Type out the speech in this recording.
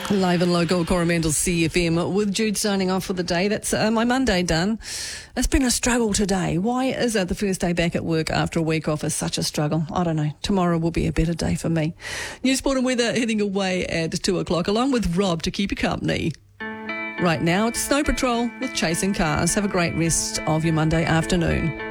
Live and local, Coromandel CFM with Jude signing off for the day. That's my Monday done. It's been a struggle today. Why is it the first day back at work after a week off is such a struggle? I don't know. Tomorrow will be a better day for me. News, sport and weather heading away at 2 o'clock along with Rob to keep you company. Right now it's Snow Patrol with Chasing Cars. Have a great rest of your Monday afternoon.